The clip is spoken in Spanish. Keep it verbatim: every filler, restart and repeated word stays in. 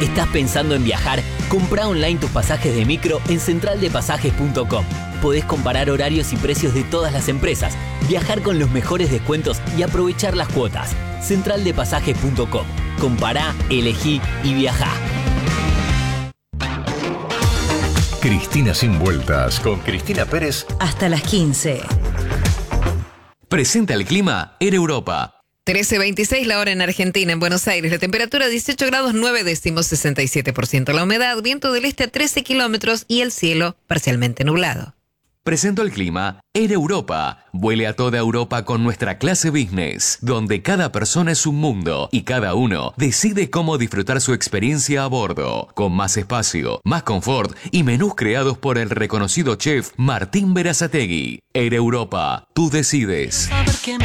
¿Estás pensando en viajar? Comprá online tus pasajes de micro en central de pasajes punto com. Podés comparar horarios y precios de todas las empresas, viajar con los mejores descuentos y aprovechar las cuotas. central de pasajes punto com. Compará, elegí y viajá. Cristina Sin Vueltas con Cristina Pérez. Hasta las quince. Presenta el clima Air Europa. trece veintiséis la hora en Argentina, en Buenos Aires. La temperatura dieciocho grados nueve décimos, sesenta y siete por ciento. La humedad, viento del este a trece kilómetros y el cielo parcialmente nublado. Presento el clima Air Europa. Vuele a toda Europa con nuestra clase business, donde cada persona es un mundo y cada uno decide cómo disfrutar su experiencia a bordo, con más espacio, más confort y menús creados por el reconocido chef Martín Berazategui. Air Europa, tú decides.